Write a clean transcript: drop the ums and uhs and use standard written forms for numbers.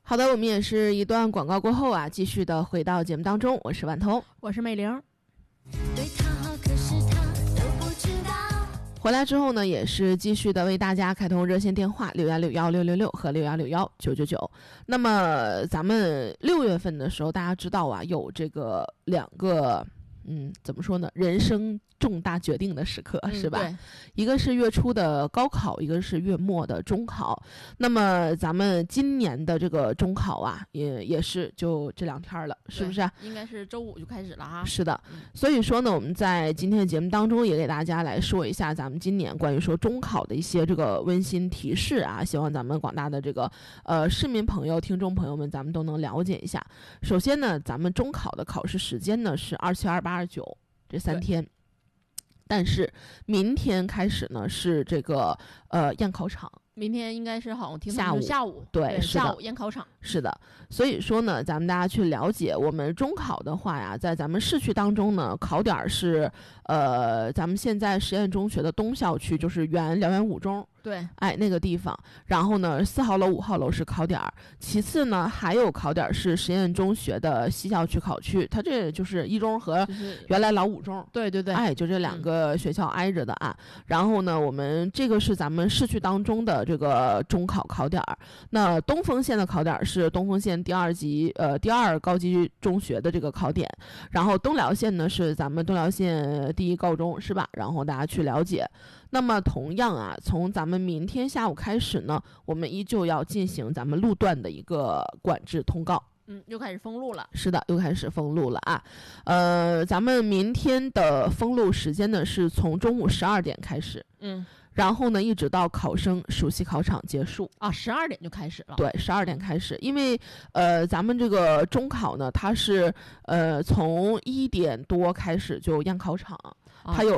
好的，我们也是一段广告过后啊，继续的回到节目当中，我是万通， 我是美玲。 对他好，可是他都不知道。 回来之后呢，也是继续的为大家开通热线电话61616666和61619999。那么咱们6月份的时候，大家知道啊，有这个2个怎么说呢，人生重大决定的时刻，是吧？ 对， 一个是月初的高考，一个是月末的中考。那么咱们今年的这个中考啊，也是就这2天了，是不是？ 应该是周5就开始了哈。 是的，所以说呢，我们在今天的节目当中也给大家来说一下咱们今年关于说中考的一些这个温馨提示啊，希望咱们广大的这个市民朋友、听众朋友们，咱们都能了解一下。首先呢，咱们中考的考试时间呢是27、28、29这3天。但是明天开始呢是这个验考场， 明天应该是好像听下午对， 下午验考场。 是的，所以说呢，咱们大家去了解我们中考的话呀，在咱们市区当中呢，考点是咱们现在实验中学的东校区，就是辽源五中。 对， 那个地方，然后呢，4号楼、5号楼是考点，其次呢，还有考点是实验中学的西校区考区，它这就是一中和原来老五中， 对对对， 就这2个学校挨着的啊。然后呢，我们这个是咱们市区当中的这个中考考点，那东丰县的考点是东丰县第2高级中学的这个考点，然后东辽县呢是咱们东辽县第1高中，是吧？然后大家去了解。那么同样啊，从咱们明天下午开始呢，我们依旧要进行咱们路段的一个管制通告。 又开始封路了。 是的，又开始封路了啊。咱们明天的封路时间呢是从中午12点开始。然后呢，一直到考生熟悉考场结束啊，12点就开始了。 对，12点开始，因为咱们这个中考呢，它是从1点多开始就验考场，它有